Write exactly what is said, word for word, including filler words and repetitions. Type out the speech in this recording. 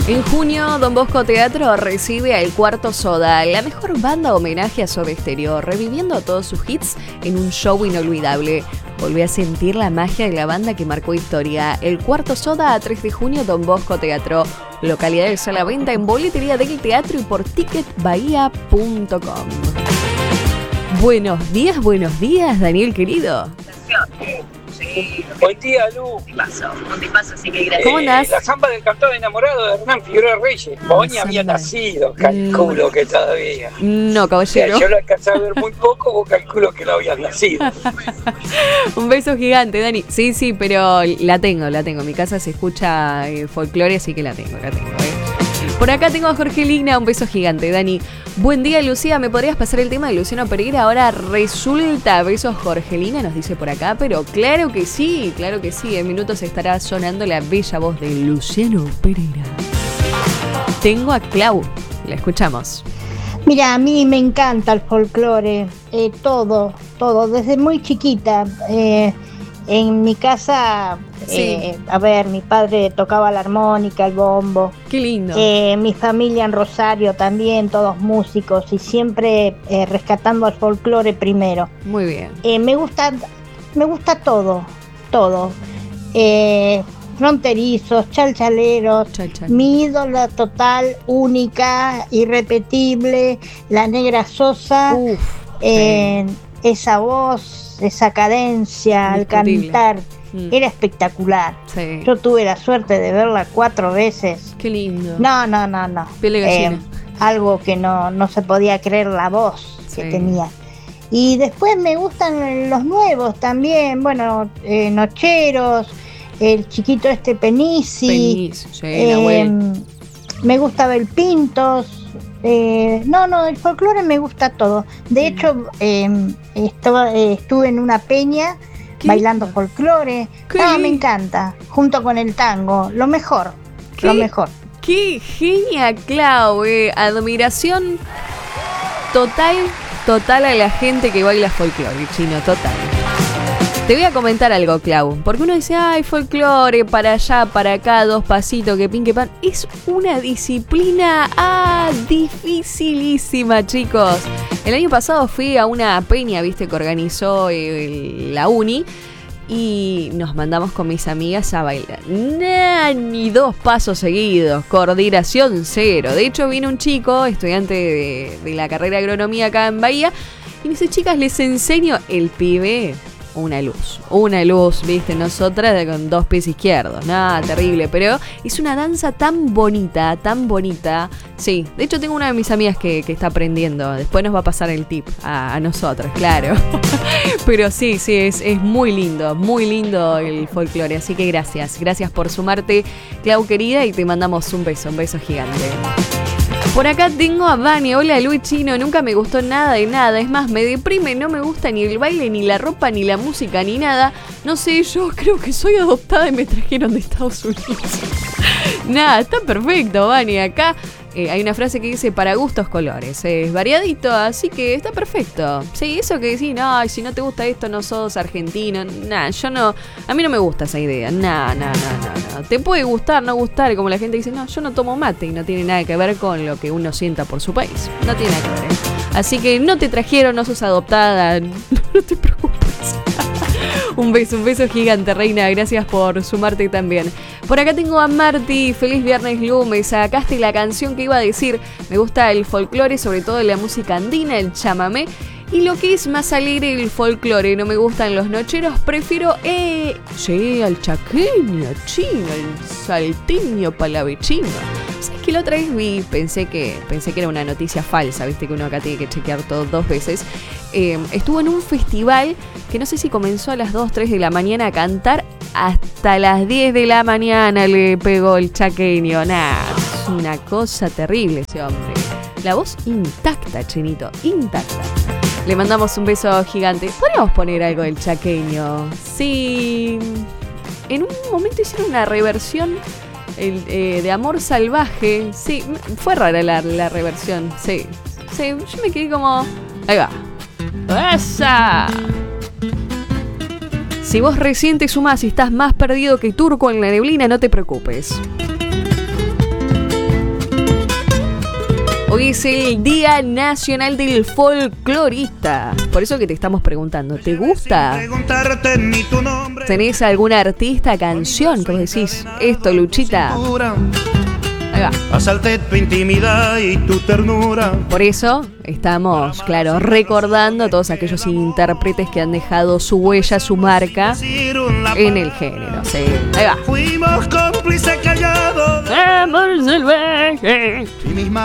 En junio, Don Bosco Teatro recibe al Cuarto Soda, la mejor banda homenaje a Soda Stereo, reviviendo todos sus hits en un show inolvidable. Volví a sentir la magia de la banda que marcó historia. El Cuarto Soda, a tres de junio, Don Bosco Teatro. Localidades a la venta en boletería del teatro y por ticket bahía punto com. Buenos días, buenos días, Daniel querido. Sí. Buen día, Lu. ¿Qué pasó? ¿Un tipazo así que gracias? ¿Cómo andás? Eh, la samba del cantor enamorado de Hernán Figueroa Reyes. Boña había nacido, calculo que todavía. No, O sea, caballero. yo lo alcancé a ver muy poco, vos calculo que no habías nacido. Un beso gigante, Dani. Sí, sí, pero la tengo, la tengo. En mi casa se escucha eh, folclore, así que la tengo, la tengo. Eh. Por acá tengo a Jorge Ligna, un beso gigante, Dani. Buen día, Lucía, ¿me podrías pasar el tema de Luciano Pereira? Ahora resulta, besos Jorge Ligna, nos dice por acá, pero claro que sí, claro que sí. En minutos estará sonando la bella voz de Luciano Pereira. Tengo a Clau, la escuchamos. Mira, a mí me encanta el folclore, eh, todo, todo, desde muy chiquita. Eh, en mi casa, Sí. eh, a ver, mi padre tocaba la armónica, el bombo. Qué lindo. Eh, mi familia en Rosario también, todos músicos y siempre eh, rescatando al folclore primero. Muy bien. Eh, me gusta, me gusta todo, todo. Eh, fronterizos, chalchaleros. Chal, chal. Mi ídola total, única, irrepetible, la Negra Sosa. Uf, eh, esa voz, esa cadencia al Indiscutible. cantar, Mm. era espectacular. sí. Yo tuve la suerte de verla cuatro veces. Qué lindo. No, no, no, no. Piel de gallina. Eh, algo que no, no se podía creer la voz que Sí. tenía. Y después me gustan los nuevos también, bueno, eh, Nocheros, el chiquito este Penisi, Penis, sí, eh, Nahuel. me gusta Belpintos. Eh, no, no, el folclore me gusta todo. De Mm. hecho, eh, estaba, eh, estuve en una peña ¿Qué? bailando folclore. Qué No, me lindo. encanta. Junto con el tango, lo mejor, ¿Qué? lo mejor. Qué genia, Clau, eh. Admiración total, total a la gente que baila folclore, chino, total. Te voy a comentar algo, Clau, porque uno dice, ay, folclore, para allá, para acá, dos pasitos, que pin, que pan. Es una disciplina, ah, dificilísima, chicos. El año pasado fui a una peña, viste, que organizó eh, la uni, y nos mandamos con mis amigas a bailar. Nah, ni dos pasos seguidos, coordinación cero. De hecho, vino un chico, estudiante de, de la carrera de agronomía acá en Bahía, y me dice, chicas, les enseño. El pibe, una luz, una luz, viste, nosotras con dos pies izquierdos, nada, terrible, pero es una danza tan bonita, tan bonita. Sí, de hecho tengo una de mis amigas que, que está aprendiendo, después nos va a pasar el tip a, a nosotros, claro. Pero sí, sí, es, es muy lindo, muy lindo el folclore, así que gracias, gracias por sumarte, Clau querida, y te mandamos un beso, un beso gigante. Por acá tengo a Vani. Hola, Luis Chino. Nunca me gustó nada de nada. Es más, me deprime. No me gusta ni el baile, ni la ropa, ni la música, ni nada. No sé, yo creo que soy adoptada y me trajeron de Estados Unidos. Nada, está perfecto, Vani. Acá eh, hay una frase que dice, para gustos colores. Es variadito, así que está perfecto. Sí, eso que decís, no, si no te gusta esto, no sos argentino. Nah, yo no... A mí no me gusta esa idea. Nah, nah, nah, nah, nah. Te puede gustar, no gustar, como la gente dice, no, yo no tomo mate y no tiene nada que ver con lo que uno sienta por su país. No tiene nada que ver, ¿eh? Así que no te trajeron, no sos adoptada, no te preocupes. Un beso, un beso gigante, reina. Gracias por sumarte también. Por acá tengo a Marti. Feliz viernes, Lu. Me sacaste la canción que iba a decir. Me gusta el folclore, sobre todo la música andina, el chamamé. Y lo que es más alegre, el folclore. No me gustan los nocheros. Prefiero, eh, sí, al chaqueño, chino, el salteño, palavecino. ¿Sabes que la otra vez vi? Pensé que, pensé que era una noticia falsa. Viste que uno acá tiene que chequear todo dos veces. Eh, estuvo en un festival que no sé si comenzó a las dos, tres de la mañana a cantar. Hasta las diez de la mañana le pegó el chaqueño. Nah, es una cosa terrible ese hombre. La voz intacta, Chinito, intacta. Le mandamos un beso gigante. ¿Podríamos poner algo del chaqueño? Sí. En un momento hicieron una reversión el, eh, de Amor Salvaje. Sí, fue rara la, la reversión. Sí. Sí, yo me quedé como... Ahí va. ¡Esa! Si vos recién te sumás y estás más perdido que Turco en la neblina, no te preocupes. Hoy es el Día Nacional del Folclorista. Por eso que te estamos preguntando, ¿te gusta? ¿Tenés alguna artista, canción que vos decís? Esto, Luchita. Ahí va. Asalté tu intimidad y tu ternura. Por eso estamos, claro, recordando a todos aquellos intérpretes que han dejado su huella, su marca en el género. Sí, ahí va. Fuimos cómplices callados. Amor salvaje. Y mis